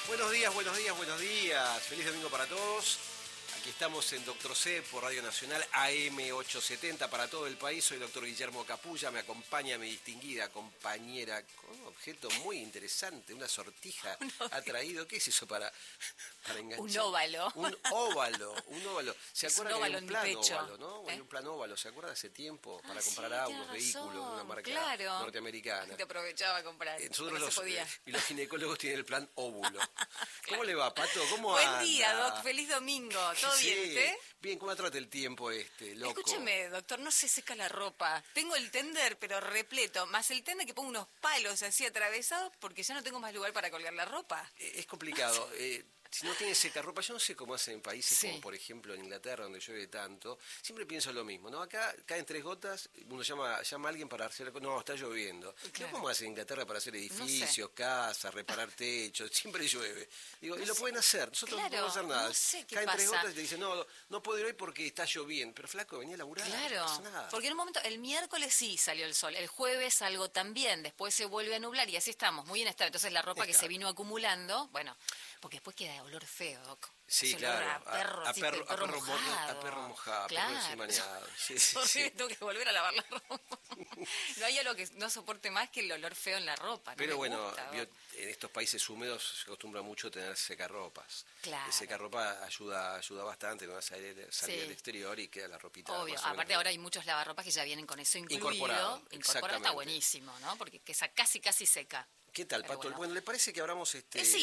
Buenos días, buenos días, buenos días. Feliz domingo para todos. Aquí estamos en Doctor C por Radio Nacional AM870 para todo el país. Soy el doctor Guillermo Capulla, me acompaña mi distinguida compañera con un objeto muy interesante, una sortija ha traído. ¿Qué es eso para enganchar? Un óvalo. Un óvalo. ¿Se acuerdan que hay un plan óvalo, no? ¿Eh? Hay un plan óvalo, ¿se acuerda hace tiempo? Para comprar sí, autos, vehículos de una marca norteamericana. Te aprovechaba a comprar. Nosotros y los ginecólogos tienen el plan óvulo. ¿Cómo le va, Pato? ¿Cómo Buen anda? día, Doc. Feliz domingo. ¿Todo bien usted? Bien, ¿cómo trata el tiempo loco? Escúcheme, doctor, no se seca la ropa. Tengo el tender, pero repleto. Más el tender que pongo unos palos así atravesados porque ya no tengo más lugar para colgar la ropa. Es complicado. Si no tiene secarropa, yo no sé cómo hacen en países como, por ejemplo, en Inglaterra, donde llueve tanto. Siempre pienso lo mismo, ¿no? Acá caen 3 gotas, uno llama a alguien para hacer... No, está lloviendo. Claro. ¿Cómo hacen en Inglaterra para hacer edificios, No sé. casas, reparar techos? Siempre llueve. Digo, y lo pueden hacer. Nosotros no podemos hacer nada. No sé qué caen pasa. 3 gotas y te dicen, no puedo ir hoy porque está lloviendo. Pero flaco, venía a laburar. Claro, No pasa nada. porque en un momento, el miércoles sí salió el sol, el jueves algo también, después se vuelve a nublar y así estamos, muy inestable. Entonces la ropa que se vino acumulando, bueno, porque después queda olor feo, Doc. Sí, ese claro, olor a perro mojado. perro encimañado. Sí, Tengo que volver a lavar la ropa. No hay algo que no soporte más que el olor feo en la ropa. Pero bueno, gusta, en estos países húmedos se acostumbra mucho a tener secarropas. Claro. El secarropa ayuda bastante cuando vas a salir al exterior y queda la ropita. Obvio, aparte ahora hay muchos lavarropas que ya vienen con eso incluido. Incorporado, está buenísimo, ¿no? Porque casi seca. ¿Qué tal, Pero Pato? Bueno, ¿le parece que abramos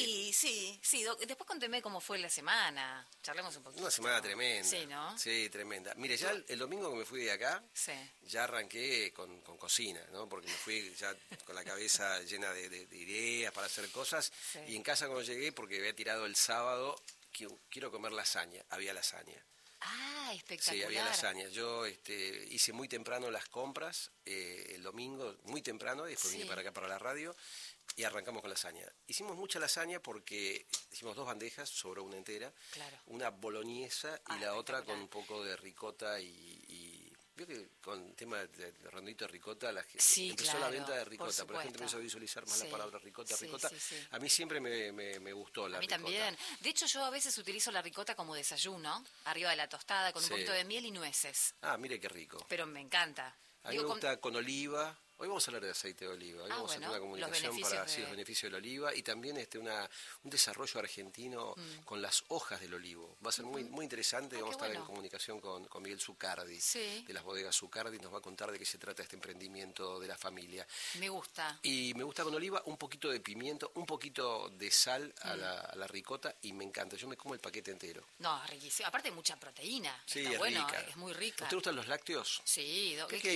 Sí. Después conteme cómo fue la semana. Charlemos un poquito. Una semana tremenda. Sí, ¿no? Sí, tremenda. Mire, ya el domingo que me fui de acá, Sí. ya arranqué con cocina, ¿no? Porque me fui ya con la cabeza llena de ideas para hacer cosas. Sí. Y en casa cuando llegué, porque había tirado el sábado, quiero comer lasaña. Había lasaña. Ah, espectacular. Sí, había lasaña. Yo hice muy temprano las compras, el domingo, muy temprano, y después vine para acá para la radio. Y arrancamos con lasaña. Hicimos mucha lasaña porque hicimos 2 bandejas, sobró una entera. Claro. Una boloñesa y la otra con un poco de ricota y veo que con el tema de rondito de ricota empezó la venta de ricota, pero la gente empezó a visualizar más la palabra ricota. Sí. A mí siempre me gustó la ricota. A mí también. De hecho, yo a veces utilizo la ricota como desayuno, arriba de la tostada, con un poquito de miel y nueces. Ah, mire qué rico. Pero me encanta. A mí me gusta con oliva. Hoy vamos a hablar de aceite de oliva. Hoy vamos a hacer una comunicación para los beneficios del oliva y también un desarrollo argentino con las hojas del olivo. Va a ser muy interesante. Vamos a estar en comunicación con Miguel Zucardi, de las bodegas Zucardi. Nos va a contar de qué se trata este emprendimiento de la familia. Me gusta. Y me gusta con oliva, un poquito de pimiento, un poquito de sal a la ricota y me encanta. Yo me como el paquete entero. No, riquísimo. Aparte hay mucha proteína. Sí, está es bueno, rica. Es muy rica. ¿Te gustan los lácteos? Sí.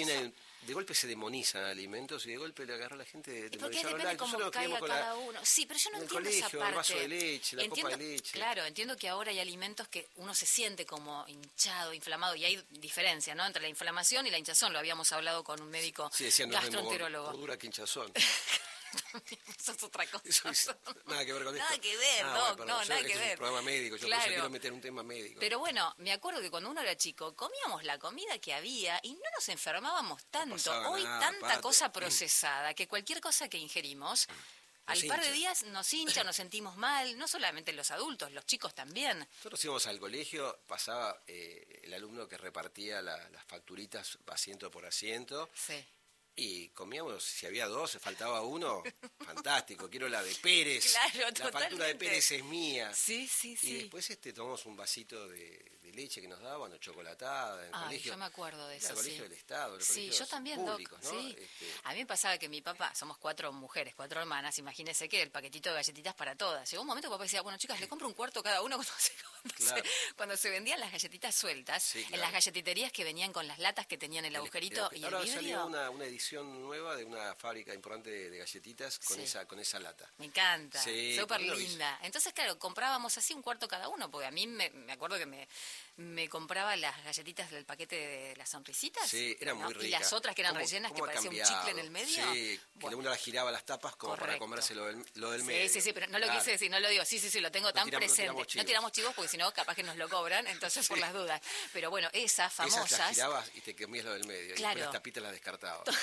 De golpe se demonizan alimentos y de golpe le agarra a la gente de porque demonizar los depende lácteos. cómo caiga cada uno. Sí, pero yo no entiendo colegio, esa parte. El vaso de leche, la copa de leche. Claro, entiendo que ahora hay alimentos que uno se siente como hinchado, y hay diferencia, ¿no? Entre la inflamación y la hinchazón. Lo habíamos hablado con un médico gastroenterólogo. Por dura que hinchazón. Eso es otra cosa. Nada que ver con esto. Nada que ver, Doc, nada que ver. Es un programa médico, yo quiero meter un tema médico. Pero bueno, me acuerdo que cuando uno era chico, comíamos la comida que había y no nos enfermábamos tanto. Hoy tanta cosa procesada que cualquier cosa que ingerimos, al par de días nos hincha, nos sentimos mal, no solamente los adultos, los chicos también. Nosotros íbamos al colegio, pasaba el alumno que repartía las facturitas asiento por asiento. Sí. Y comíamos, si había 2, faltaba uno, fantástico, quiero la de Pérez. Claro, la factura de Pérez es mía. Sí. Y después tomamos un vasito de leche que nos daban, o chocolatada, en el colegio. Yo me acuerdo de eso, el colegio del Estado, los colegios yo también, públicos, Doc, ¿no? sí. A mí me pasaba que mi papá, somos 4 mujeres, 4 hermanas, imagínense que el paquetito de galletitas para todas. Llegó un momento que papá decía, bueno, chicas, le compro un cuarto cada uno cuando se vendían las galletitas sueltas, en las galletiterías que venían con las latas que tenían el agujerito y el vidrio. Ahora salió una edición nueva de una fábrica importante de galletitas con esa lata. Me encanta, sí, súper linda. Entonces, claro, comprábamos así un cuarto cada uno, porque a mí me acuerdo que me compraba las galletitas del paquete de las sonrisitas. Sí, eran muy ricas. Y las otras que eran rellenas, que parecía un chicle en el medio. Sí, que uno las giraba las tapas como para comerse lo del medio. Sí, pero no lo quise decir, no lo digo. Sí, lo tengo tan presente. No tiramos chivos porque si no, capaz que nos lo cobran, entonces por las dudas. Pero bueno, esas famosas... Esas las girabas y te comías lo del medio. Claro. Y después las tapitas las descartabas.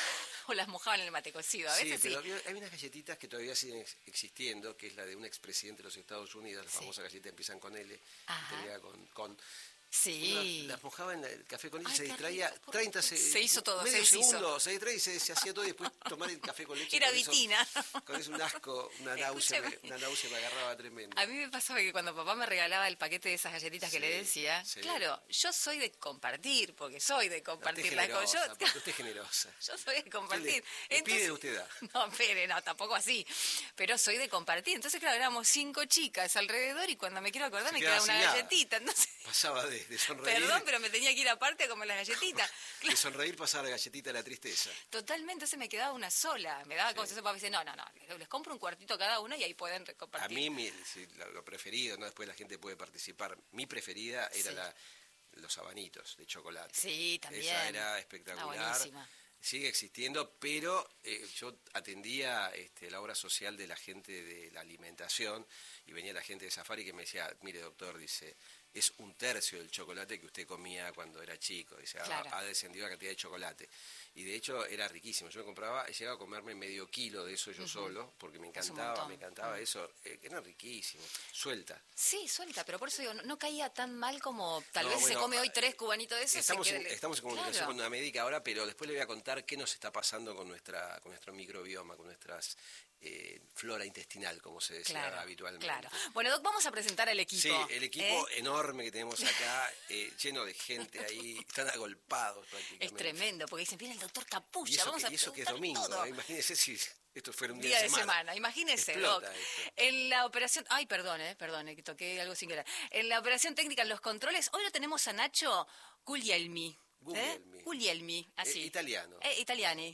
o las mojaban en el mate cocido. A veces sí. Pero hay unas galletitas que todavía siguen existiendo, que es la de un expresidente de los Estados Unidos, las famosas galletitas empiezan con L, termina con Sí. Las mojaba en el café con leche, se distraía 30 se hizo todo, medio segundo, se distraía y se hacía todo y después tomar el café con leche. Era vitina. Con eso un asco, una náusea me agarraba tremendo. A mí me pasaba que cuando papá me regalaba el paquete de esas galletitas que le decía, claro, yo soy de compartir, porque soy de compartir las cosas. Usted es generosa. Yo soy de compartir. Le pide usted da. No, espere, no, tampoco así. Pero soy de compartir. Entonces, claro, éramos 5 chicas alrededor y cuando me quiero acordar me quedaba una galletita. Entonces, pasaba de sonreír. Perdón, pero me tenía que ir aparte a comer las galletitas. De sonreír pasaba la galletita a la tristeza. Totalmente, entonces me quedaba una sola. Me daba como si papá dice, no, les compro un cuartito cada uno y ahí pueden compartir. A mí lo preferido, ¿no? Después la gente puede participar. Mi preferida era los habanitos de chocolate. Sí, también. Esa era espectacular. Sigue existiendo, pero yo atendía la obra social de la gente de la alimentación y venía la gente de Safari que me decía, mire doctor, dice, es 1/3 del chocolate que usted comía cuando era chico, dice, ha descendido la cantidad de chocolate. Y de hecho era riquísimo, yo llegaba a comerme medio kilo de eso yo solo, porque me encantaba eso, era riquísimo, suelta. Sí, suelta, pero por eso digo, no caía tan mal como tal vez se come hoy 3 cubanitos de eso. Estamos en comunicación con una médica ahora, pero después le voy a contar qué nos está pasando con nuestro microbioma, con nuestras flora intestinal, como se decía habitualmente. Claro. Bueno, Doc, vamos a presentar al equipo. Sí, el equipo enorme que tenemos acá, lleno de gente ahí, están agolpados prácticamente. Es tremendo, porque dicen, viene el doctor Capulla, y eso que es domingo, todo. Imagínense si esto fuera un día de semana. Imagínese, Doc. En la operación, perdón, que toqué algo sin querer. En la operación técnica, en los controles, hoy lo tenemos a Nacho Guglielmi. Guglielmi, así. Italiano. Italiani.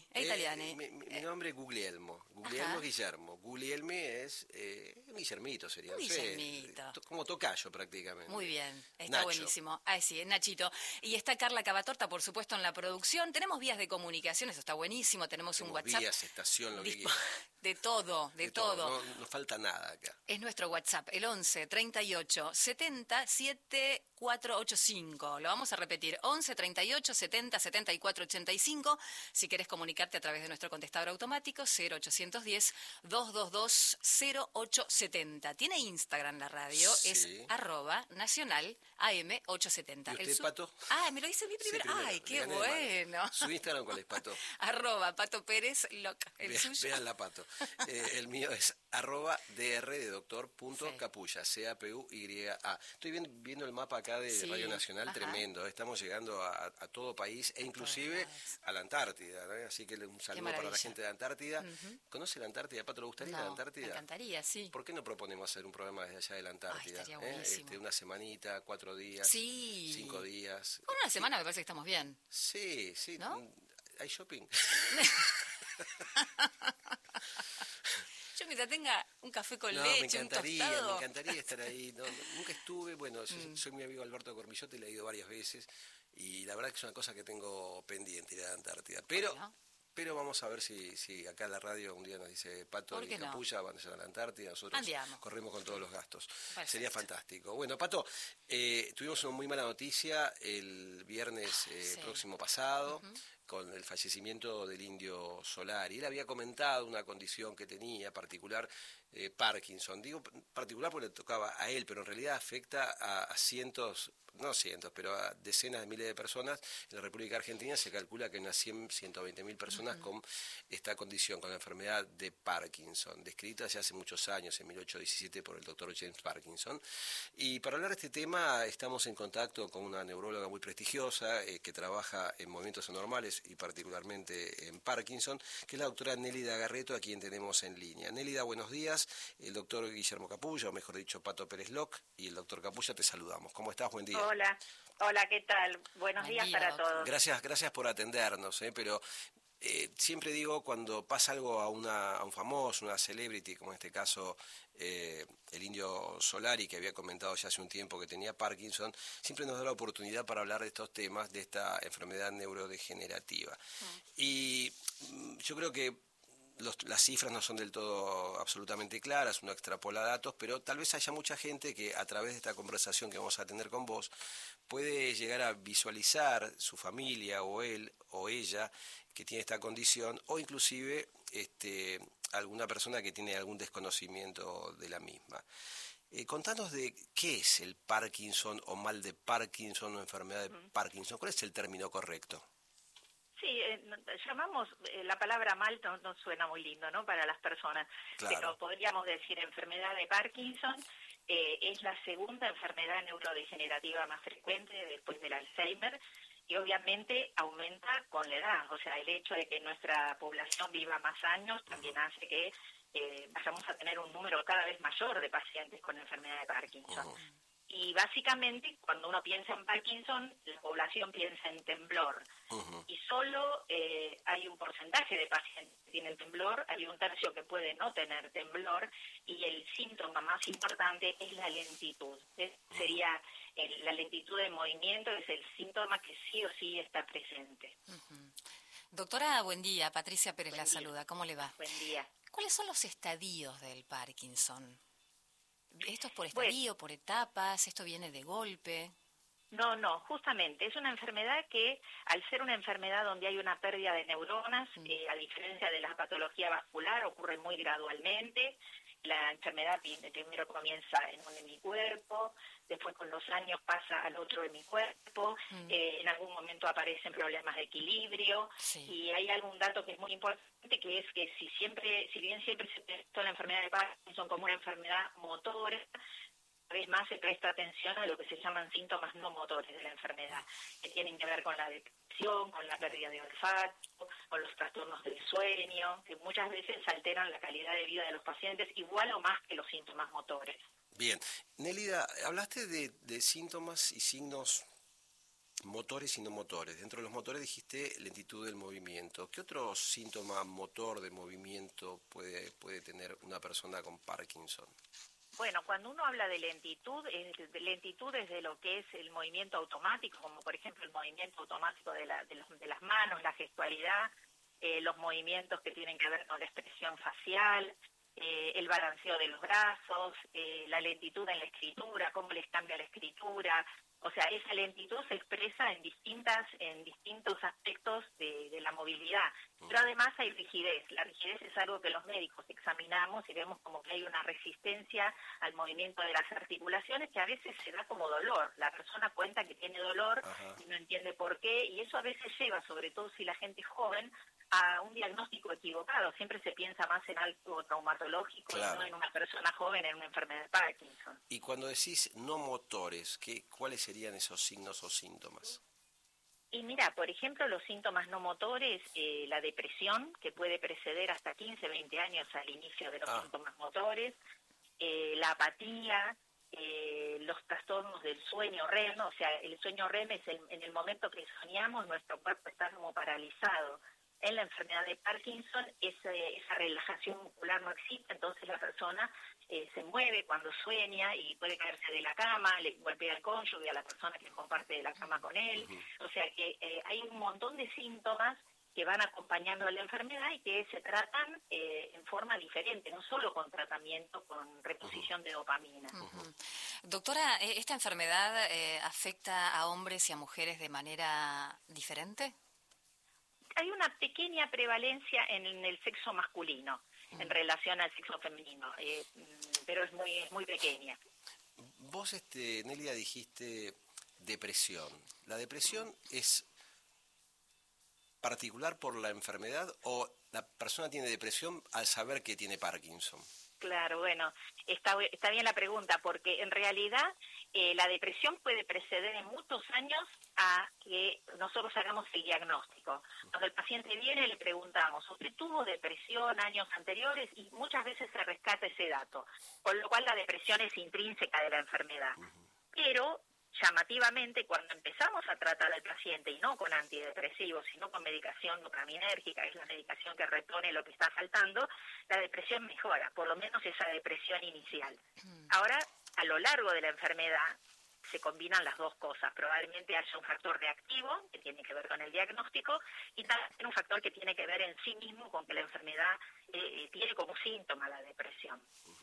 Mi nombre es Guglielmo Guillermo. Guglielmi es un Guillermito, sería. Un Guillermito. Como tocayo prácticamente. Muy bien, está buenísimo. Sí, es Nachito. Y está Carla Cavatorta, por supuesto, en la producción. Tenemos vías de comunicación, eso está buenísimo. Tenemos un WhatsApp. Vías, estación, lo que quieras. De todo. No falta nada acá. Es nuestro WhatsApp, el 11 38 70 7485. Lo vamos a repetir, 11 38 70 74 85. Si querés comunicarte a través de nuestro contestador automático, 0810 222 0870. Tiene Instagram la radio, es @nacional AM870. ¿Y usted, Pato? Me lo dice mi primero. Ay, qué bueno. ¿Su Instagram cuál es, Pato? @Pato Pérez Loc. Veanla, Pato. El mío es @dr de doctor .capulla, CAPUYA. Estoy viendo el mapa acá de Radio Nacional, tremendo. Estamos llegando a todo país e inclusive a la Antártida, ¿no? Así que un saludo para la gente de Antártida. ¿Conoce la Antártida, Pato? ¿Le gustaría la Antártida? Me encantaría, sí. ¿Por qué no proponemos hacer un programa desde allá de la Antártida? Estaría buenísimo. Una semanita, 4 días, 5 días. Con una semana me parece que estamos bien. Sí. ¿No? ¿Hay shopping? Yo mientras tenga un café con leche, un tostado. Me encantaría estar ahí. Nunca estuve, soy mi amigo Alberto Cormillotti, le he ido varias veces y la verdad que es una cosa que tengo pendiente ir a la Antártida. Pero vamos a ver si acá en la radio un día nos dice Pato y Capulla van a ir a la Antártida, nosotros corremos con todos los gastos. Perfecto. Sería fantástico. Bueno, Pato, tuvimos una muy mala noticia el viernes próximo pasado. Con el fallecimiento del Indio Solari. Él había comentado una condición que tenía particular, Parkinson. Digo particular porque le tocaba a él, pero en realidad afecta a cientos, no cientos, pero a decenas de miles de personas. En la República Argentina se calcula que hay unas 120.000 personas con esta condición, con la enfermedad de Parkinson, descrita ya hace muchos años, en 1817, por el doctor James Parkinson. Y para hablar de este tema estamos en contacto con una neuróloga muy prestigiosa que trabaja en movimientos anormales y particularmente en Parkinson, que es la doctora Nélida Garreto, a quien tenemos en línea. Nélida, buenos días. El doctor Guillermo Capulla, o mejor dicho, Pato Pérez Loc, y el doctor Capulla, te saludamos. ¿Cómo estás? Buen día. Hola, ¿qué tal? Buenos días para todos. Gracias por atendernos, pero siempre digo, cuando pasa algo a un famoso, una celebrity, como en este caso el Indio Solari, que había comentado ya hace un tiempo que tenía Parkinson, siempre nos da la oportunidad para hablar de estos temas, de esta enfermedad neurodegenerativa. Y yo creo que las cifras no son del todo absolutamente claras, uno extrapola datos, pero tal vez haya mucha gente que a través de esta conversación que vamos a tener con vos puede llegar a visualizar su familia o él o ella que tiene esta condición, o inclusive alguna persona que tiene algún desconocimiento de la misma. Contanos de qué es el Parkinson o mal de Parkinson o enfermedad de Parkinson. ¿Cuál es el término correcto? Sí, llamamos, la palabra mal no suena muy lindo, ¿no?, para las personas, claro. Pero podríamos decir enfermedad de Parkinson. Es la segunda enfermedad neurodegenerativa más frecuente después del Alzheimer y obviamente aumenta con la edad. O sea, el hecho de que nuestra población viva más años también hace que vayamos a tener un número cada vez mayor de pacientes con enfermedad de Parkinson. Y básicamente, cuando uno piensa en Parkinson, la población piensa en temblor. Y solo hay un porcentaje de pacientes que tienen temblor, hay un tercio que puede no tener temblor, y el síntoma más importante es la lentitud. Sería la lentitud de movimiento, es el síntoma que sí o sí está presente. Doctora, buen día. Patricia Pérez la saluda. ¿Cómo le va? Buen día. ¿Cuáles son los estadios del Parkinson? ¿Esto es por estadio, por etapas? ¿Esto viene de golpe? No, justamente. Es una enfermedad que, al ser una enfermedad donde hay una pérdida de neuronas, a diferencia de la patología vascular, ocurre muy gradualmente. La enfermedad primero comienza en un hemicuerpo, después con los años pasa al otro hemicuerpo, en algún momento aparecen problemas de equilibrio, y hay algún dato que es muy importante, que es que si bien siempre se trató la enfermedad de Parkinson como una enfermedad motora, cada vez más se presta atención a lo que se llaman síntomas no motores de la enfermedad, que tienen que ver con la depresión, con la pérdida de olfato, con los trastornos del sueño, que muchas veces alteran la calidad de vida de los pacientes igual o más que los síntomas motores. Bien. Nélida, hablaste de síntomas y signos motores y no motores. Dentro de los motores dijiste lentitud del movimiento. ¿Qué otro síntoma motor de movimiento puede tener una persona con Parkinson? Bueno, cuando uno habla de lentitud es de lo que es el movimiento automático, como por ejemplo el movimiento automático de las manos, la gestualidad, los movimientos que tienen que ver con la expresión facial, el balanceo de los brazos, la lentitud en la escritura, cómo les cambia la escritura. O sea, esa lentitud se expresa en distintos aspectos de la movilidad. Pero además hay rigidez. La rigidez es algo que los médicos examinamos y vemos como que hay una resistencia al movimiento de las articulaciones que a veces se da como dolor. La persona cuenta que tiene dolor y no entiende por qué, y eso a veces lleva, sobre todo si la gente es joven, a un diagnóstico equivocado. Siempre se piensa más en algo traumatológico, claro, y no en una persona joven en una enfermedad de Parkinson. Y cuando decís no motores, ¿cuáles serían esos signos o síntomas? Y mira, por ejemplo, los síntomas no motores, la depresión, que puede preceder hasta 15, 20 años al inicio de los síntomas motores, la apatía, los trastornos del sueño REM, o sea, el sueño REM es en el momento que soñamos, nuestro cuerpo está como paralizado. En la enfermedad de Parkinson esa relajación muscular no existe, entonces la persona se mueve cuando sueña y puede caerse de la cama, le golpea al cónyuge, a la persona que comparte la cama con él. O sea que hay un montón de síntomas que van acompañando a la enfermedad y que se tratan en forma diferente, no solo con tratamiento, con reposición de dopamina. Doctora, ¿esta enfermedad afecta a hombres y a mujeres de manera diferente? Hay una pequeña prevalencia en el sexo masculino en relación al sexo femenino, pero es muy pequeña. Vos, Nélida, dijiste depresión. ¿La depresión es particular por la enfermedad o la persona tiene depresión al saber que tiene Parkinson? Claro, bueno, está bien la pregunta, porque en realidad la depresión puede preceder en muchos años a que nosotros hagamos el diagnóstico. Cuando el paciente viene le preguntamos, ¿usted tuvo depresión años anteriores? Y muchas veces se rescata ese dato, con lo cual la depresión es intrínseca de la enfermedad. Pero llamativamente, cuando empezamos a tratar al paciente, y no con antidepresivos, sino con medicación dopaminérgica, es la medicación que repone lo que está faltando, la depresión mejora, por lo menos esa depresión inicial. Ahora, a lo largo de la enfermedad, se combinan las dos cosas. Probablemente haya un factor reactivo que tiene que ver con el diagnóstico y también un factor que tiene que ver en sí mismo con que la enfermedad tiene como síntoma la depresión.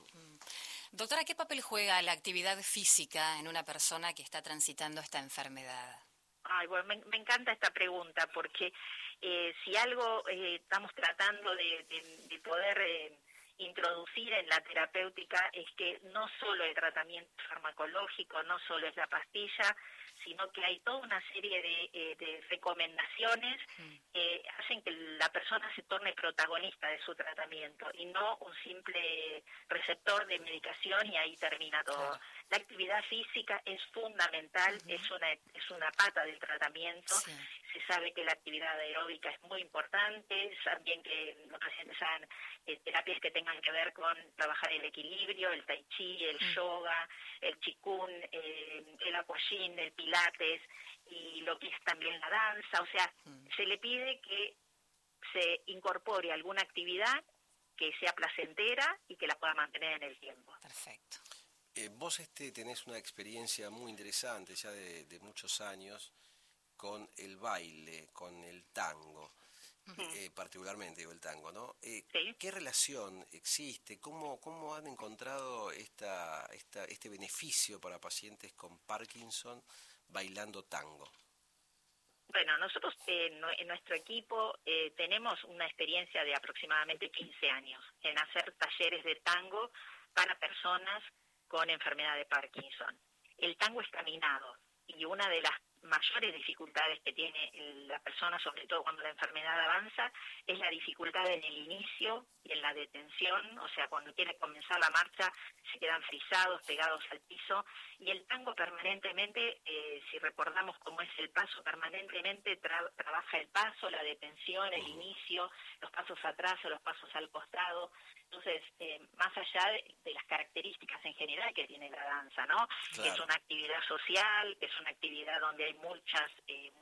Doctora, ¿qué papel juega la actividad física en una persona que está transitando esta enfermedad? Ay, bueno, me encanta esta pregunta porque si algo estamos tratando de poder introducir en la terapéutica es que no solo el tratamiento farmacológico, no solo es la pastilla, sino que hay toda una serie de recomendaciones que hacen que la persona se torne protagonista de su tratamiento y no un simple receptor de medicación y ahí termina todo. Claro. La actividad física es fundamental, es una pata del tratamiento. Sí. Se sabe que la actividad aeróbica es muy importante, también que los pacientes hagan terapias que tengan que ver con trabajar el equilibrio, el tai chi, el yoga, el qigong, el aquagym, el pilates y lo que es también la danza. O sea, se le pide que se incorpore alguna actividad que sea placentera y que la pueda mantener en el tiempo. Perfecto. Vos tenés una experiencia muy interesante ya de muchos años con el baile, con el tango, particularmente digo el tango, ¿no? Sí. ¿Qué relación existe? ¿Cómo han encontrado este beneficio para pacientes con Parkinson bailando tango? Bueno, nosotros en nuestro equipo tenemos una experiencia de aproximadamente 15 años en hacer talleres de tango para personas con enfermedad de Parkinson. El tango es caminado y una de las mayores dificultades que tiene la persona, sobre todo cuando la enfermedad avanza, es la dificultad en el inicio y en la detención, o sea, cuando quiere comenzar la marcha se quedan frisados, pegados al piso, y el tango permanentemente, si recordamos cómo es el paso, permanentemente trabaja el paso, la detención, el inicio, los pasos atrás o los pasos al costado. Entonces, más allá de las características en general que tiene la danza, ¿no? Claro. Que es una actividad social, que es una actividad donde hay muchas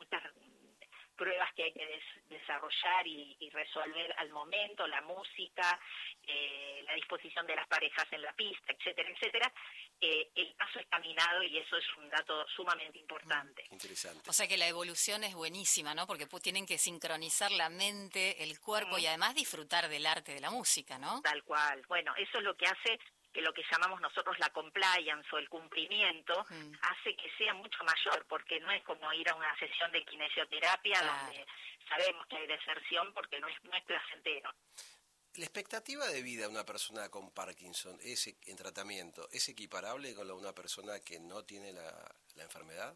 pruebas que hay que desarrollar y resolver al momento, la música, la disposición de las parejas en la pista, etcétera, etcétera. El paso es caminado y eso es un dato sumamente importante. Interesante. O sea que la evolución es buenísima, ¿no? Porque tienen que sincronizar la mente, el cuerpo y además disfrutar del arte de la música, ¿no? Tal cual. Bueno, eso es lo que hace que lo que llamamos nosotros la compliance o el cumplimiento hace que sea mucho mayor, porque no es como ir a una sesión de kinesioterapia donde sabemos que hay deserción porque no es placentero. ¿La expectativa de vida de una persona con Parkinson en tratamiento es equiparable con la de una persona que no tiene la enfermedad?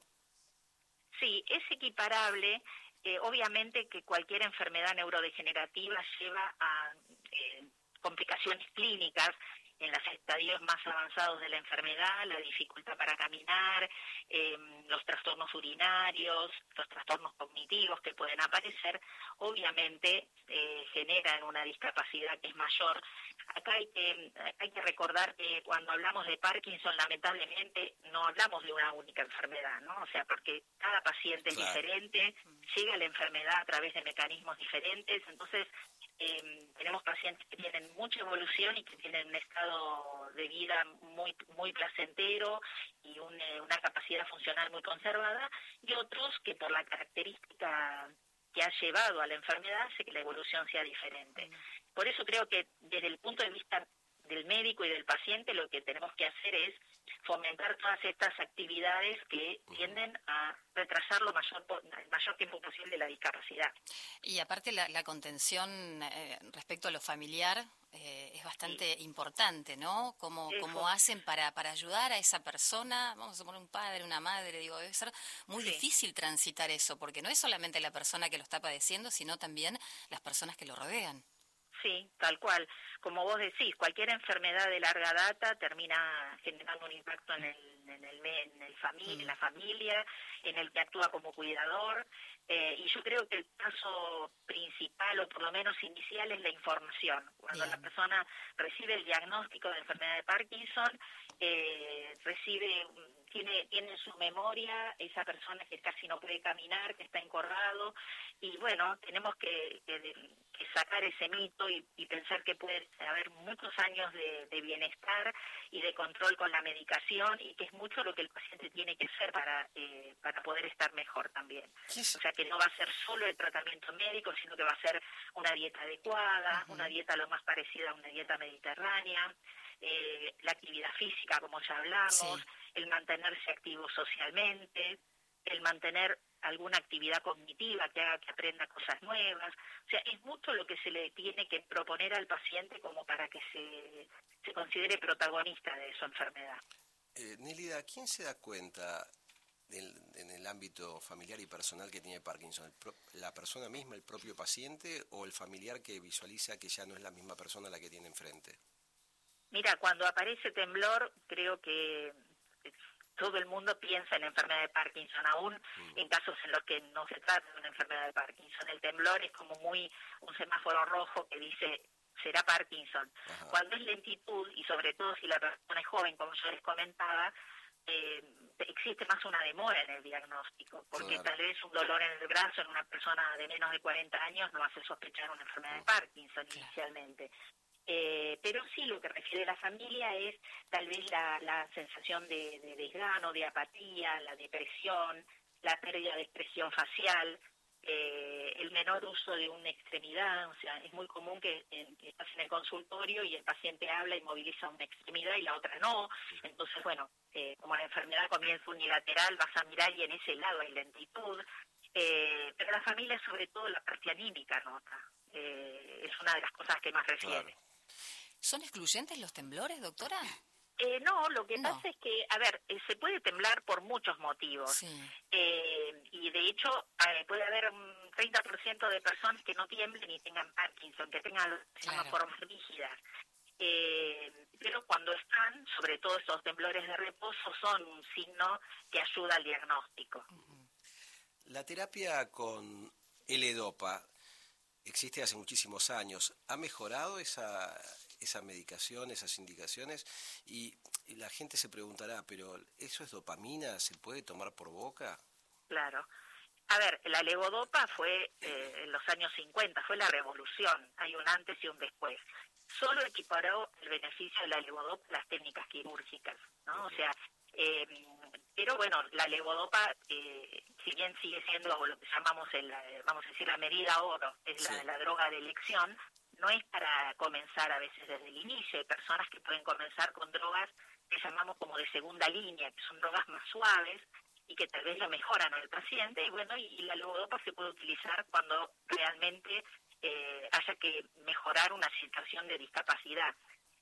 Sí, es equiparable. Obviamente que cualquier enfermedad neurodegenerativa lleva a complicaciones clínicas en los estadios más avanzados de la enfermedad, la dificultad para caminar, los trastornos urinarios, los trastornos cognitivos que pueden aparecer, obviamente generan una discapacidad que es mayor. Acá hay que recordar que cuando hablamos de Parkinson, lamentablemente, no hablamos de una única enfermedad, ¿no? O sea, porque cada paciente es diferente, llega la enfermedad a través de mecanismos diferentes, entonces tenemos pacientes que tienen mucha evolución y que tienen un estado de vida muy muy placentero y una capacidad funcional muy conservada, y otros que por la característica que ha llevado a la enfermedad hace que la evolución sea diferente. Por eso creo que desde el punto de vista del médico y del paciente lo que tenemos que hacer es fomentar todas estas actividades que tienden a retrasar el mayor tiempo posible la discapacidad. Y aparte la contención respecto a lo familiar es bastante importante, ¿no? ¿Cómo hacen para ayudar a esa persona? Vamos a poner un padre, una madre, digo, debe ser muy difícil transitar eso, porque no es solamente la persona que lo está padeciendo, sino también las personas que lo rodean. Sí, tal cual. Como vos decís, cualquier enfermedad de larga data termina generando un impacto en la familia, en el que actúa como cuidador, y yo creo que el paso principal, o por lo menos inicial, es la información. Cuando la persona recibe el diagnóstico de enfermedad de Parkinson, recibe tiene en su memoria esa persona que casi no puede caminar, que está encorvado, y bueno, tenemos que sacar ese mito y pensar que puede haber muchos años de bienestar y de control con la medicación, y que es mucho lo que el paciente tiene que hacer para poder estar mejor también. O sea, que no va a ser solo el tratamiento médico, sino que va a ser una dieta adecuada, una dieta lo más parecida a una dieta mediterránea, la actividad física, como ya hablamos, el mantenerse activo socialmente, el mantener alguna actividad cognitiva que haga que aprenda cosas nuevas. O sea, es mucho lo que se le tiene que proponer al paciente como para que se considere protagonista de su enfermedad. Nélida, ¿quién se da cuenta en el ámbito familiar y personal que tiene Parkinson? ¿La persona misma, el propio paciente, o el familiar que visualiza que ya no es la misma persona la que tiene enfrente? Mira, cuando aparece temblor, creo que todo el mundo piensa en enfermedad de Parkinson, aún en casos en los que no se trata de una enfermedad de Parkinson. El temblor es como un semáforo rojo que dice, será Parkinson. Ajá. Cuando es lentitud, y sobre todo si la persona es joven, como yo les comentaba, existe más una demora en el diagnóstico, porque tal vez un dolor en el brazo en una persona de menos de 40 años no hace sospechar una enfermedad de Parkinson inicialmente. Pero sí, lo que refiere a la familia es tal vez la sensación de desgano, de apatía, la depresión, la pérdida de expresión facial, el menor uso de una extremidad. O sea, es muy común que estás en el consultorio y el paciente habla y moviliza una extremidad y la otra no. Entonces, bueno, como la enfermedad comienza unilateral, vas a mirar y en ese lado hay lentitud. Pero la familia, sobre todo la parte anímica, nota. Es una de las cosas que más refiere. Claro. ¿Son excluyentes los temblores, doctora? No, lo que pasa es que, a ver, se puede temblar por muchos motivos. Sí. Y de hecho, puede haber un 30% de personas que no tiemblen y tengan Parkinson, que tengan formas rígidas. Pero cuando están, sobre todo estos temblores de reposo, son un signo que ayuda al diagnóstico. La terapia con L-Dopa existe hace muchísimos años. ¿Ha mejorado esa medicación, esas indicaciones? Y la gente se preguntará, ¿pero eso es dopamina? ¿Se puede tomar por boca? Claro. A ver, la levodopa fue en los años 50, fue la revolución. Hay un antes y un después. Solo equiparó el beneficio de la levodopa a las técnicas quirúrgicas, ¿no? Okay. O sea, pero bueno, la levodopa, si bien sigue siendo lo que llamamos, vamos a decir, la medida oro, es la droga de elección, no es para comenzar a veces desde el inicio. Hay personas que pueden comenzar con drogas que llamamos como de segunda línea, que son drogas más suaves y que tal vez lo mejoran al paciente. Y bueno, y la levodopa se puede utilizar cuando realmente haya que mejorar una situación de discapacidad.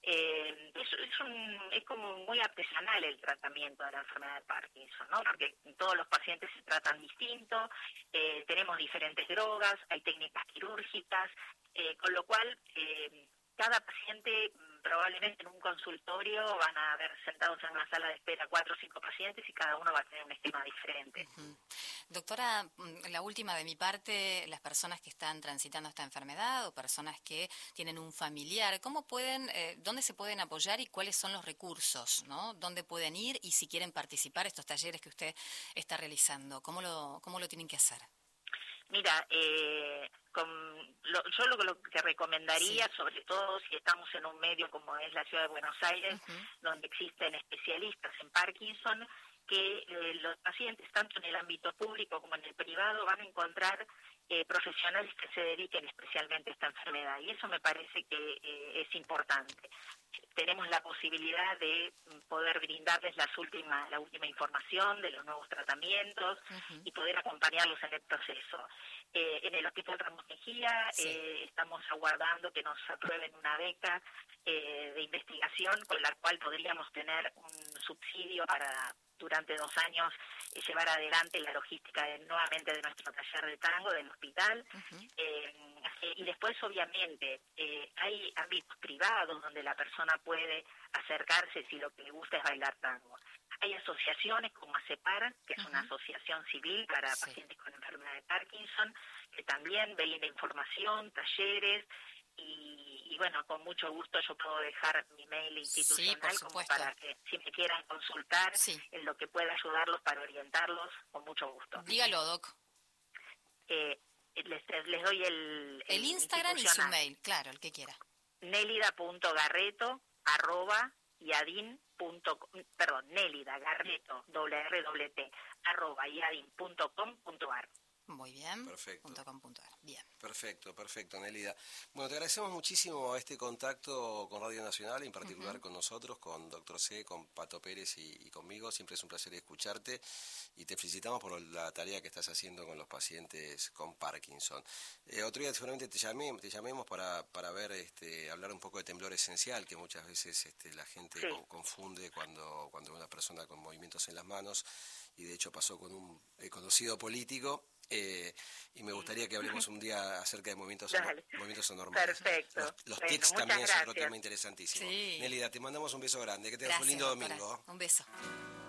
Es como muy artesanal el tratamiento de la enfermedad de Parkinson, ¿no? Porque todos los pacientes se tratan distinto, tenemos diferentes drogas, hay técnicas quirúrgicas, con lo cual cada paciente probablemente en un consultorio van a haber sentados en una sala de espera 4 o 5 pacientes y cada uno va a tener un esquema diferente. Doctora, la última de mi parte, las personas que están transitando esta enfermedad o personas que tienen un familiar, ¿cómo pueden, dónde se pueden apoyar y cuáles son los recursos, ¿no? ¿Dónde pueden ir y si quieren participar estos talleres que usted está realizando? ¿Cómo lo tienen que hacer? Mira, yo lo que recomendaría, sobre todo si estamos en un medio como es la Ciudad de Buenos Aires, donde existen especialistas en Parkinson, que los pacientes, tanto en el ámbito público como en el privado, van a encontrar profesionales que se dediquen especialmente a esta enfermedad, y eso me parece que es importante. Tenemos la posibilidad de poder brindarles la última información de los nuevos tratamientos y poder acompañarlos en el proceso. En el Hospital Ramos Mejía estamos aguardando que nos aprueben una beca de investigación con la cual podríamos tener un subsidio para durante 2 años llevar adelante la logística nuevamente de nuestro taller de tango del hospital. Y después, obviamente, hay ámbitos privados donde la persona puede acercarse si lo que le gusta es bailar tango. Hay asociaciones como ACEPAR, que es una asociación civil para pacientes con enfermedad de Parkinson, que también brinda información, talleres, y y bueno, con mucho gusto yo puedo dejar mi mail institucional como para que si me quieran consultar en lo que pueda ayudarlos para orientarlos, con mucho gusto. Dígalo, Doc. Les doy el Instagram y su mail, claro, el que quiera. Nélida.garreto@iadin.com.ar. Muy bien. Perfecto. .com.ar. Bien. Perfecto, Nélida. Bueno, te agradecemos muchísimo este contacto con Radio Nacional, en particular con nosotros, con Dr. C, con Pato Pérez y conmigo. Siempre es un placer escucharte y te felicitamos por la tarea que estás haciendo con los pacientes con Parkinson. Otro día seguramente te llamemos para ver, hablar un poco de temblor esencial, que muchas veces la gente confunde cuando una persona con movimientos en las manos, y de hecho pasó con un conocido político. Y me gustaría que hablemos un día acerca de movimientos anormales. Perfecto. Los tics también son otro tema interesantísimo. Nélida, te mandamos un beso grande. Que tengas un lindo domingo. Un beso.